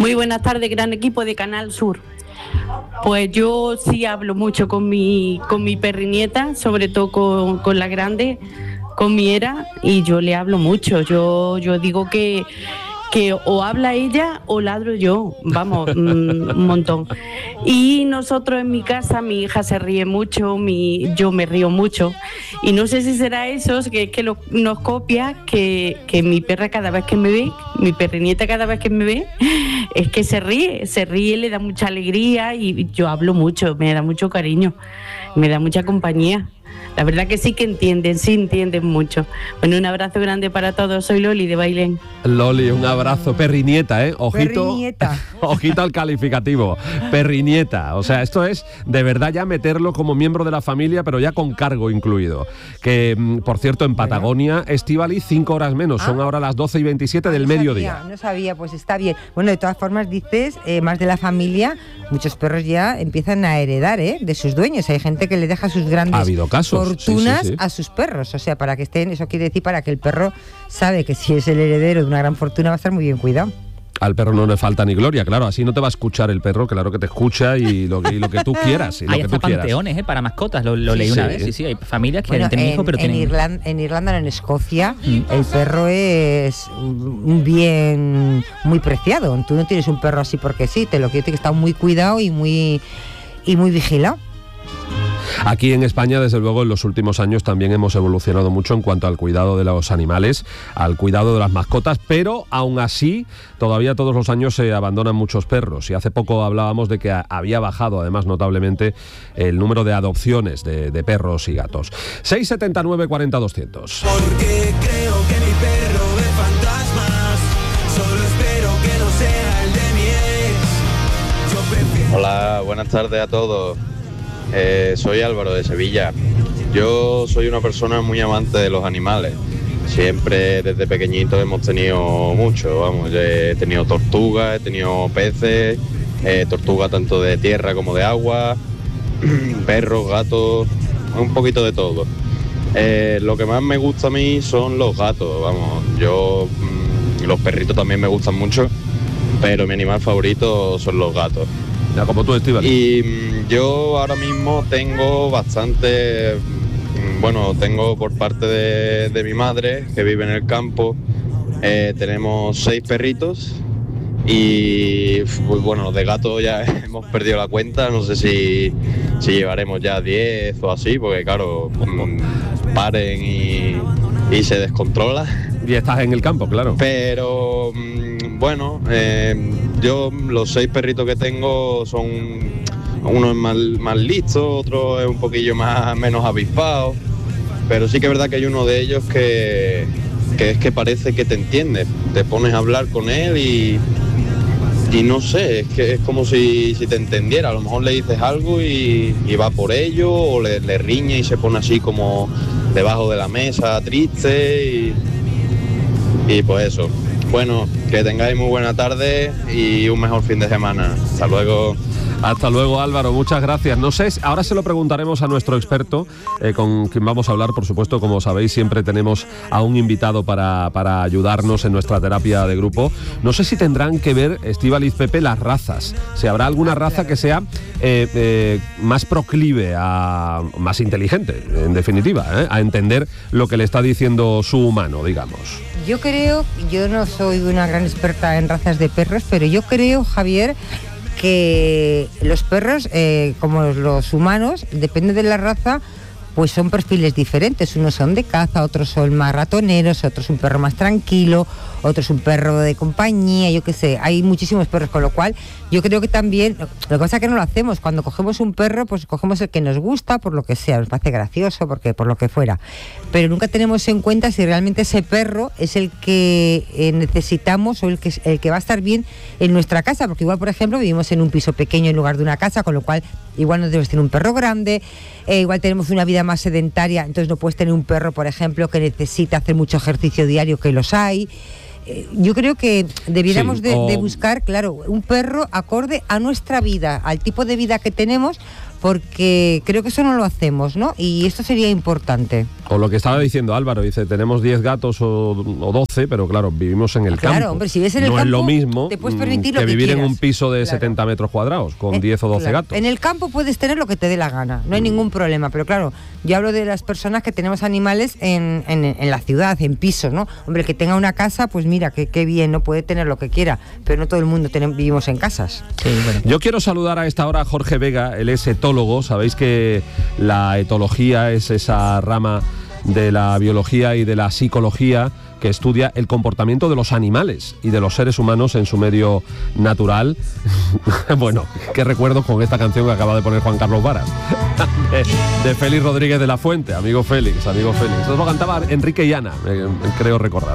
Muy buenas tardes, gran equipo de Canal Sur. Pues yo sí hablo mucho con mi perrinieta, sobre todo con la grande, con mi Era, y yo le hablo mucho. Yo digo que o habla ella o ladro yo, vamos, un montón. Y nosotros en mi casa, mi hija se ríe mucho, yo me río mucho. Y no sé si será eso, que es que nos copia, que mi perra cada vez que me ve, mi perrinieta cada vez que me ve, es que se ríe, le da mucha alegría y yo hablo mucho, me da mucho cariño, me da mucha compañía. La verdad que sí entienden mucho. Bueno, un abrazo grande para todos. Soy Loli de Bailén. Loli, un abrazo. Perrinieta, ¿eh? Ojito, Perrinieta. Ojito al calificativo. Perrinieta. O sea, esto es de verdad ya meterlo como miembro de la familia, pero ya con cargo incluido. Que, por cierto, en Patagonia, Estíbaliz, 5 horas menos. Son ahora las 12:27 del mediodía. No sabía, pues está bien. Bueno, de todas formas, dices, más de la familia, muchos perros ya empiezan a heredar, de sus dueños. Hay gente que le deja sus grandes... Ha habido casos. Fortunas Sí. a sus perros, o sea, para que estén, eso quiere decir para que el perro sabe que si es el heredero de una gran fortuna va a estar muy bien cuidado. Al perro no le falta ni gloria, claro, así no te va a escuchar el perro, claro que te escucha y lo que tú quieras. Y hay lo que hasta tú quieras. panteones para mascotas, lo leí una vez, sí, hay familias que tienen hijos, pero tienen... En Irlanda, en Escocia, el perro es un bien muy preciado. Tú no tienes un perro así porque sí, te lo quiero decir que está muy cuidado y muy vigilado. Aquí en España, desde luego, en los últimos años también hemos evolucionado mucho en cuanto al cuidado de los animales, al cuidado de las mascotas, pero aún así todavía todos los años se abandonan muchos perros y hace poco hablábamos de que había bajado además notablemente el número de adopciones de perros y gatos. 679 40 200. Porque creo que mi perro ve fantasmas, solo espero que no sea el de mi ex. Yo prefiero... Hola, buenas tardes a todos. Soy Álvaro de Sevilla. Yo soy una persona muy amante de los animales. Siempre desde pequeñito hemos tenido mucho, vamos, he tenido tortugas, he tenido peces, tortugas tanto de tierra como de agua, perros, gatos, un poquito de todo. Lo que más me gusta a mí son los gatos, vamos, los perritos también me gustan mucho, pero mi animal favorito son los gatos. Ya, como tú, Estíbaliz. Y yo ahora mismo tengo bastante, tengo por parte de mi madre, que vive en el campo, tenemos 6 perritos y, de gatos ya hemos perdido la cuenta, no sé si llevaremos ya 10 o así, porque claro, paren y se descontrola. Y estás en el campo, claro. Pero yo los 6 perritos que tengo son, uno es más listo, otro es un poquillo menos avispado, pero sí que es verdad que hay uno de ellos que es que parece que te entiende, te pones a hablar con él y no sé, es que es como si te entendiera, a lo mejor le dices algo y va por ello, o le riñe y se pone así como debajo de la mesa, triste y pues eso. Bueno, que tengáis muy buena tarde y un mejor fin de semana. Hasta luego. Hasta luego, Álvaro, muchas gracias. No sé, ahora se lo preguntaremos a nuestro experto, con quien vamos a hablar, por supuesto, como sabéis, siempre tenemos a un invitado para ayudarnos en nuestra terapia de grupo. No sé si tendrán que ver, Estíbaliz, Pepe, las razas. Si habrá alguna raza que sea más proclive, más inteligente, en definitiva, a entender lo que le está diciendo su humano, digamos. Yo no soy una gran experta en razas de perros, pero yo creo, Javier, que los perros, como los humanos, depende de la raza, pues son perfiles diferentes. Unos son de caza, otros son más ratoneros, otros un perro más tranquilo, otros un perro de compañía, yo qué sé. Hay muchísimos perros, con lo cual yo creo que también, lo que pasa es que no lo hacemos. Cuando cogemos un perro, pues cogemos el que nos gusta, por lo que sea, nos parece gracioso, por lo que fuera. Pero nunca tenemos en cuenta si realmente ese perro es el que necesitamos o el que va a estar bien en nuestra casa, porque igual, por ejemplo, vivimos en un piso pequeño en lugar de una casa, con lo cual igual no debemos tener un perro grande, igual tenemos una vida más sedentaria, entonces no puedes tener un perro, por ejemplo, que necesita hacer mucho ejercicio diario, que los hay. Yo creo que debiéramos de buscar, claro, un perro acorde a nuestra vida, al tipo de vida que tenemos, porque creo que eso no lo hacemos, ¿no? Y esto sería importante. O lo que estaba diciendo Álvaro, dice, tenemos 10 gatos o 12, pero claro, vivimos en el campo. Claro, hombre, si ves en el no campo, es lo mismo te puedes permitir que lo que vivir quieras. en un piso de 70 metros cuadrados con 10 o 12 gatos. En el campo puedes tener lo que te dé la gana, no hay ningún problema, pero claro, yo hablo de las personas que tenemos animales en la ciudad, en pisos, ¿no? Hombre, que tenga una casa, pues mira, qué bien, no puede tener lo que quiera, pero no todo el mundo vivimos en casas. Sí, bueno. Yo quiero saludar a esta hora a Jorge Vega, él es etólogo, sabéis que la etología es esa rama de la biología y de la psicología que estudia el comportamiento de los animales y de los seres humanos en su medio natural. Bueno, qué recuerdo con esta canción que acaba de poner Juan Carlos Varas, de Félix Rodríguez de la Fuente, amigo Félix. Eso lo cantaba Enrique y Ana, creo recordar.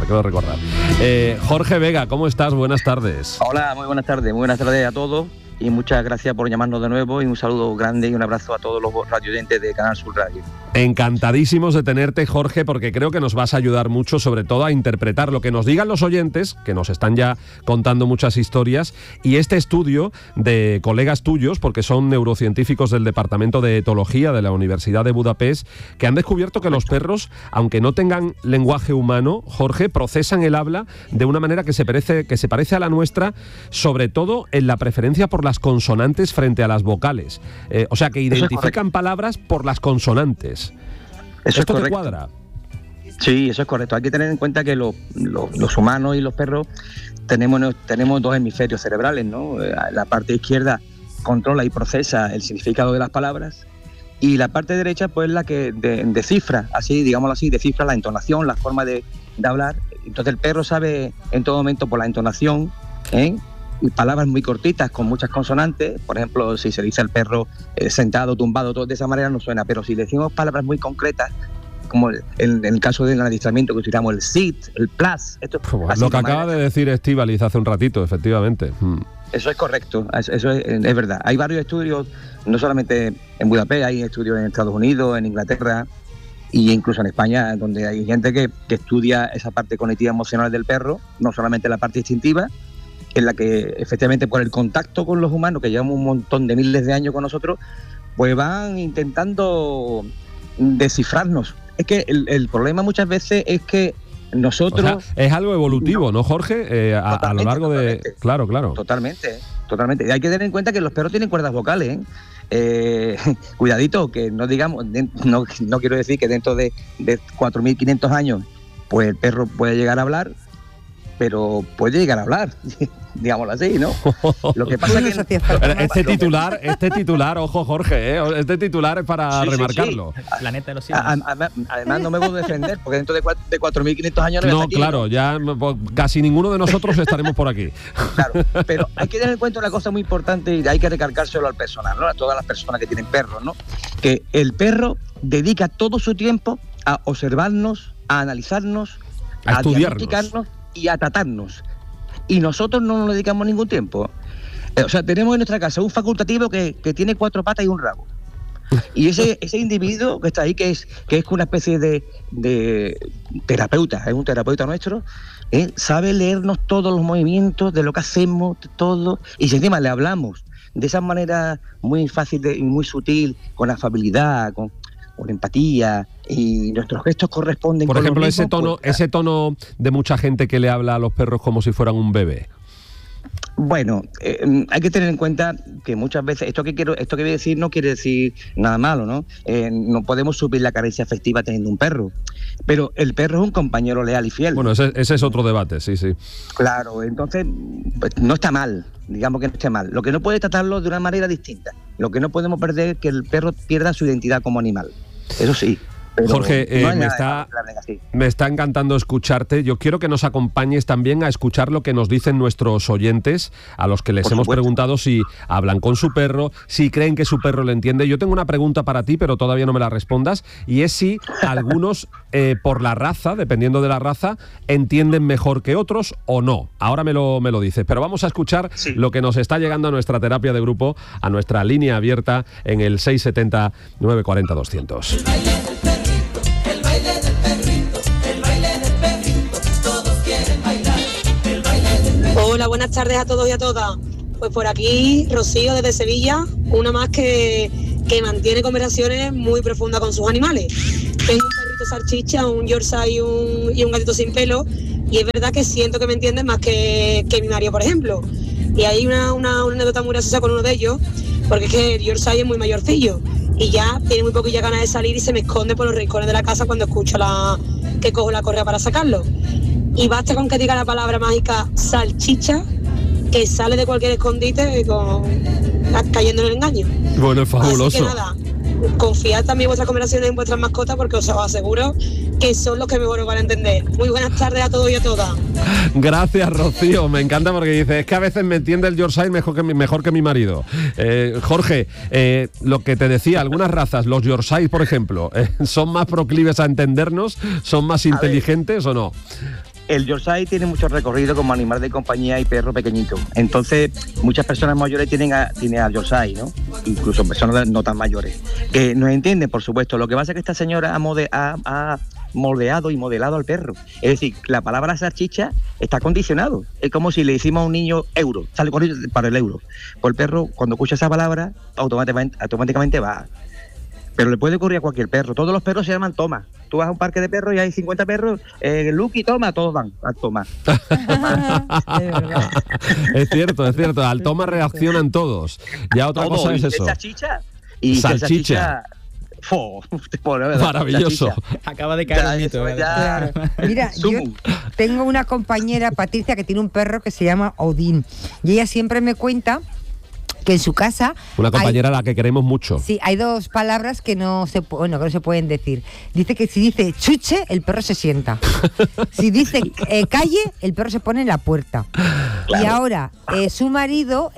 Jorge Vega, ¿cómo estás? Buenas tardes. Hola, muy buenas tardes a todos. Y muchas gracias por llamarnos de nuevo y un saludo grande y un abrazo a todos los radioyentes de Canal Sur Radio. Encantadísimos de tenerte, Jorge, porque creo que nos vas a ayudar mucho, sobre todo a interpretar lo que nos digan los oyentes, que nos están ya contando muchas historias, y este estudio de colegas tuyos, porque son neurocientíficos del Departamento de Etología de la Universidad de Budapest, que han descubierto que los perros, aunque no tengan lenguaje humano, Jorge, procesan el habla de una manera que se parece a la nuestra, sobre todo en la preferencia por las consonantes frente a las vocales. O sea, que identifican palabras por las consonantes. ¿Esto te cuadra? Sí, eso es correcto. Hay que tener en cuenta que los humanos y los perros tenemos dos hemisferios cerebrales, ¿no? La parte izquierda controla y procesa el significado de las palabras y la parte derecha, pues, la que descifra, así, digámoslo así, descifra la entonación, la forma de hablar. Entonces el perro sabe en todo momento por la entonación, y palabras muy cortitas con muchas consonantes. Por ejemplo, si se dice al perro sentado, tumbado, todo de esa manera no suena, pero si decimos palabras muy concretas, como en el caso del adiestramiento que utilizamos el sit, el plus, esto es lo que acaba de decir Estíbaliz hace un ratito, efectivamente. Eso es correcto, eso es verdad. Hay varios estudios, no solamente en Budapest, hay estudios en Estados Unidos, en Inglaterra e incluso en España, donde hay gente que estudia esa parte cognitiva emocional del perro, no solamente la parte instintiva, en la que efectivamente por el contacto con los humanos, que llevamos un montón de miles de años con nosotros, pues van intentando descifrarnos. Es que el problema muchas veces es que nosotros... O sea, es algo evolutivo, ¿no, Jorge? A lo largo de... Claro. Totalmente. Y hay que tener en cuenta que los perros tienen cuerdas vocales, cuidadito, que no digamos... No quiero decir que dentro de 4.500 años, pues el perro puede llegar a hablar, pero puede llegar a hablar, digámoslo así, ¿no? Lo que pasa es que... Este titular, ojo, Jorge, este titular es para remarcarlo. Sí. Planeta de los Simios. Además no me puedo defender, porque dentro de 4.500 años no está aquí, claro, ¿no? Ya casi ninguno de nosotros estaremos por aquí. Claro, pero hay que tener en cuenta una cosa muy importante y hay que recalcárselo al personal, ¿no? A todas las personas que tienen perros, ¿no? Que el perro dedica todo su tiempo a observarnos, a analizarnos, a diagnosticarnos y a tratarnos. Y nosotros no nos dedicamos ningún tiempo. O sea, tenemos en nuestra casa un facultativo que tiene 4 patas y un rabo. Y ese individuo que está ahí, que es una especie de terapeuta, es un terapeuta nuestro, sabe leernos todos los movimientos de lo que hacemos, todo, y si encima le hablamos de esa manera muy fácil y muy sutil, con afabilidad, con empatía, y nuestros gestos corresponden. Por ejemplo, ese tono de mucha gente que le habla a los perros como si fueran un bebé. Bueno, hay que tener en cuenta que muchas veces esto que voy a decir no quiere decir nada malo, ¿no? No podemos suplir la carencia afectiva teniendo un perro, pero el perro es un compañero leal y fiel. Bueno, ese es otro debate, sí. Claro, entonces pues, no está mal, digamos que no esté mal. Lo que no puede tratarlo de una manera distinta. Lo que no podemos perder es que el perro pierda su identidad como animal. Eso sí. Jorge, me está encantando escucharte. Yo quiero que nos acompañes también a escuchar lo que nos dicen nuestros oyentes, a los que les hemos preguntado si hablan con su perro, si creen que su perro le entiende. Yo tengo una pregunta para ti, pero todavía no me la respondas, y es si algunos, por la raza, dependiendo de la raza, entienden mejor que otros o no. Ahora me lo dices, pero vamos a escuchar lo que nos está llegando a nuestra terapia de grupo, a nuestra línea abierta en el 670 940 200. Hola, buenas tardes a todos y a todas. Pues por aquí, Rocío desde Sevilla, una más que que mantiene conversaciones muy profundas con sus animales. Tengo un perrito salchicha, un Yorkshire y un gatito sin pelo, y es verdad que siento que me entienden más que mi marido, por ejemplo. Y hay una anécdota muy graciosa con uno de ellos, porque es que el Yorkshire es muy mayorcillo y ya tiene muy poquilla ganas de salir y se me esconde por los rincones de la casa cuando escucho que cojo la correa para sacarlo. Y basta con que diga la palabra mágica salchicha, que sale de cualquier escondite cayendo en el engaño. Bueno, es fabuloso. Así que nada, confiad también vuestras conversaciones en vuestras mascotas, porque os aseguro que son los que mejor os van a entender. Muy buenas tardes a todos y a todas. Gracias, Rocío. Me encanta porque dice, es que a veces me entiende el Yorkshire mejor que mi marido. Jorge, lo que te decía, algunas razas, los Yorkshire, por ejemplo, ¿son más proclives a entendernos? ¿Son más inteligentes o no? El Yorkshire tiene mucho recorrido como animal de compañía y perro pequeñito. Entonces, muchas personas mayores tienen al Yorkshire, ¿no? Incluso personas no tan mayores. Nos entienden, por supuesto. Lo que pasa es que esta señora ha moldeado y modelado al perro. Es decir, la palabra salchicha está condicionado. Es como si le decimos a un niño euro, sale con ello para el euro. Pues el perro, cuando escucha esa palabra, automáticamente va. Pero le puede ocurrir a cualquier perro. Todos los perros se llaman Toma. Tú vas a un parque de perros y hay 50 perros, Lucky, Toma, todos van a Toma. Es cierto. Al Toma reaccionan todos. Ya otra cosa es eso. Salchicha. Salchicha. Maravilloso. Acaba de caer un mito. Claro. Mira, yo tengo una compañera, Patricia, que tiene un perro que se llama Odín. Y ella siempre me cuenta que en su casa... Una compañera a la que queremos mucho. Sí, hay dos palabras que no se pueden decir. Dice que si dice chuche, el perro se sienta. Si dice calle, el perro se pone en la puerta. Claro. Y ahora, su marido...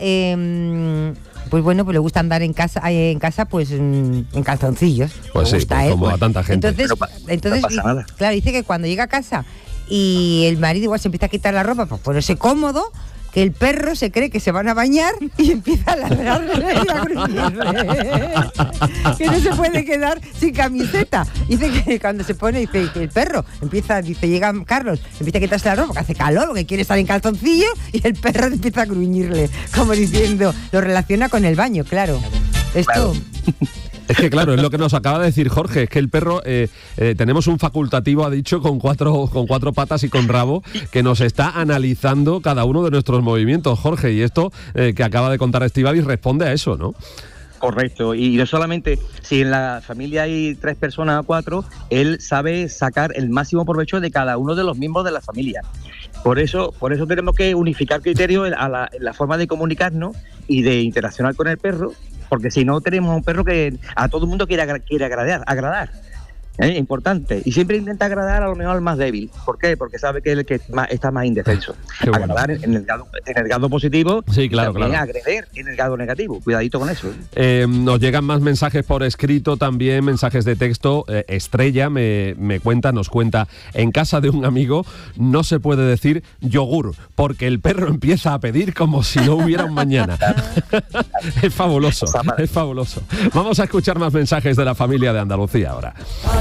pues bueno, pues le gusta andar en casa pues en calzoncillos. Pues sí, pues como a tanta gente. Entonces no pasa nada. Claro, dice que cuando llega a casa y el marido igual se empieza a quitar la ropa para ponerse cómodo, que el perro se cree que se van a bañar y empieza a ladrarle y a gruñirle. Que no se puede quedar sin camiseta. Dice que cuando se pone, dice que el perro llega Carlos, empieza a quitarse la ropa, que hace calor, porque quiere estar en calzoncillo, y el perro empieza a gruñirle, como diciendo, lo relaciona con el baño, claro. Esto... Es que claro, es lo que nos acaba de decir Jorge, es que el perro, tenemos un facultativo, ha dicho, con cuatro patas y con rabo, que nos está analizando cada uno de nuestros movimientos, Jorge, y esto que acaba de contar Estíbaliz responde a eso, ¿no? Correcto, y no solamente, si en la familia hay 3 personas o 4, él sabe sacar el máximo provecho de cada uno de los miembros de la familia. Por eso tenemos que unificar criterios en la forma de comunicarnos y de interaccionar con el perro, porque si no tenemos un perro que a todo el mundo quiere agradar. Importante. Y siempre intenta agradar a lo mejor al más débil. ¿Por qué? Porque sabe que es el que está más indefenso. Agradar en el grado positivo, sí, claro. Agreder en el grado negativo. Cuidadito con eso. Nos llegan más mensajes por escrito también, mensajes de texto. Estrella nos cuenta, en casa de un amigo no se puede decir yogur, porque el perro empieza a pedir como si no hubiera un mañana. Es fabuloso. Vamos a escuchar más mensajes de la familia de Andalucía ahora.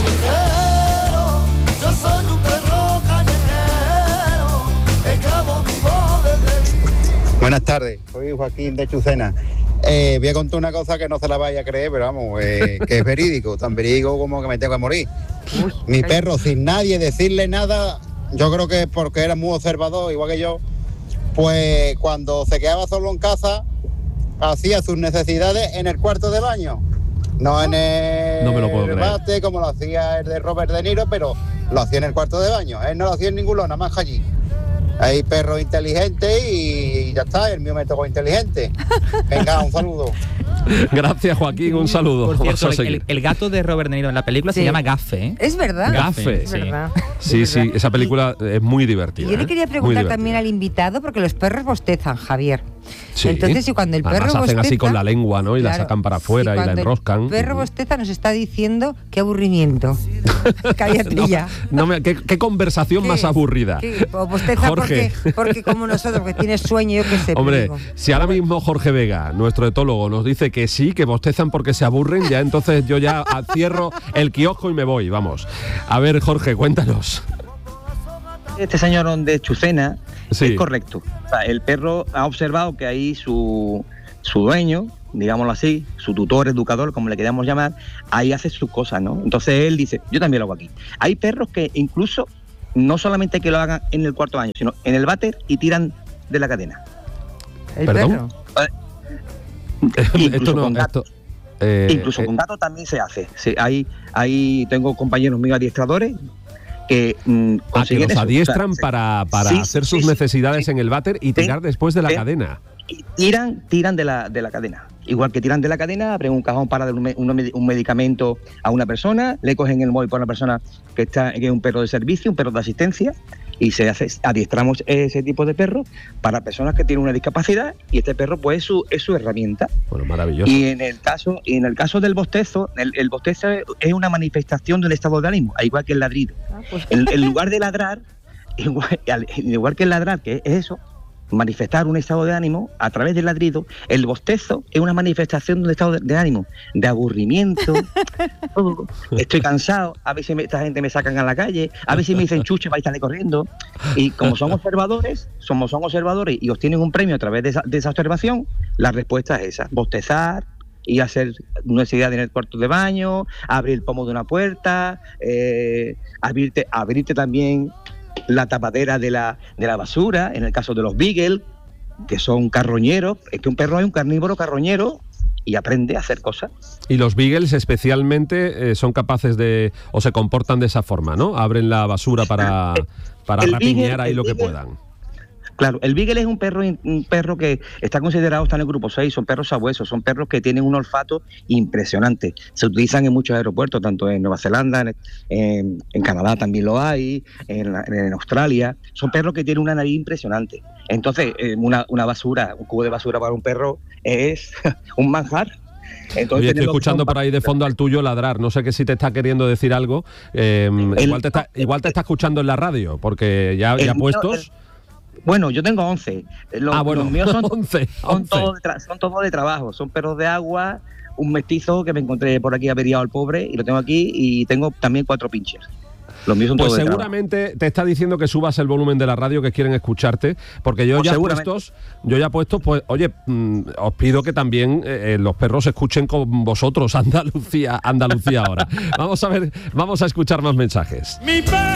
Yo soy un perro callejero, esclavo vivo de... Buenas tardes, soy Joaquín de Chucena. Voy a contar una cosa que no se la vaya a creer, pero vamos, que es verídico, tan verídico como que me tengo que morir. Mi perro, sin nadie decirle nada, yo creo que es porque era muy observador, igual que yo, pues cuando se quedaba solo en casa, hacía sus necesidades en el cuarto de baño. No en el bate como lo hacía el de Robert De Niro, pero lo hacía en el cuarto de baño. Él no lo hacía en ningún lado, nada más allí. Hay perros inteligentes y ya está, el mío me tocó inteligente. Venga, un saludo. Gracias, Joaquín, un saludo. Por cierto, el gato de Robert De Niro en la película se llama Gaffe, ¿eh? Es verdad. Gaffe. Es verdad. Sí, esa película es muy divertida. Yo le quería preguntar también al invitado, porque los perros bostezan, Javier. Sí. Entonces, si cuando el perro hacen bosteza, así con la lengua, ¿no? Y la sacan para afuera y la enroscan. El perro bosteza nos está diciendo qué aburrimiento. Cállate ya. ¿Qué conversación más aburrida? O bosteza Jorge. porque como nosotros, que tienes sueño, yo qué sé. Hombre, si ahora mismo Jorge Vega, nuestro etólogo, nos dice que sí, que bostezan porque se aburren, ya entonces yo ya cierro el kiosco y me voy, vamos. A ver, Jorge, cuéntanos. Este señor de Chucena sí. es correcto. O sea, el perro ha observado que ahí su su dueño, digámoslo así, su tutor, educador, como le queramos llamar, ahí hace sus cosas, ¿no? Entonces él dice, yo también lo hago aquí. Hay perros que incluso no solamente que lo hagan en el cuarto baño, sino en el váter y tiran de la cadena. ¿El ¿Perdón? Incluso con gatos. Incluso con gatos también se hace. Sí, hay tengo compañeros míos adiestradores que que los adiestran para hacer sus necesidades en el váter y tirar después de la cadena. Y tiran de la cadena. Igual que tiran de la cadena, abren un cajón para dar un medicamento a una persona, le cogen el móvil para una persona que es un perro de servicio, un perro de asistencia, y adiestramos ese tipo de perro para personas que tienen una discapacidad, y este perro pues es su herramienta. Bueno, maravilloso. Y en el caso del bostezo, el bostezo es una manifestación del estado de ánimo, igual que el ladrido. En lugar de ladrar, igual que el ladrar, que es eso, manifestar un estado de ánimo a través del ladrido, el bostezo es una manifestación de un estado de ánimo, de aburrimiento. Estoy cansado, a ver si esta gente me sacan a la calle, a ver si me dicen chuche, vais a estar corriendo. Y como son observadores y obtienen un premio a través de esa observación, la respuesta es esa: bostezar y hacer necesidad en el cuarto de baño, abrir el pomo de una puerta, abrirte también la tapadera de la basura, en el caso de los beagle, que son carroñeros. Es que un perro es un carnívoro carroñero y aprende a hacer cosas. Y los beagles especialmente son capaces de, o se comportan de esa forma, ¿no? Abren la basura para rapiñar ahí lo que puedan. Claro, el beagle es un perro que está considerado, está en el grupo 6, son perros sabuesos, son perros que tienen un olfato impresionante. Se utilizan en muchos aeropuertos, tanto en Nueva Zelanda, en Canadá también lo hay, en Australia. Son perros que tienen una nariz impresionante. Entonces, una basura, un cubo de basura para un perro es un manjar. Entonces, oye, estoy escuchando por ahí de fondo al tuyo ladrar. No sé que si te está queriendo decir algo. Igual te está escuchando en la radio, porque ya puestos... Bueno, yo tengo 11. Los míos son 11. Son todos de trabajo. Son perros de agua, un mestizo que me encontré por aquí averiado al pobre y lo tengo aquí, y tengo también 4 pinchers. Los míos son pues todos de trabajo. Seguramente te está diciendo que subas el volumen de la radio, que quieren escucharte, porque yo ya puestos, pues oye, os pido que también los perros escuchen con vosotros Andalucía ahora. Vamos a escuchar más mensajes. Mi perro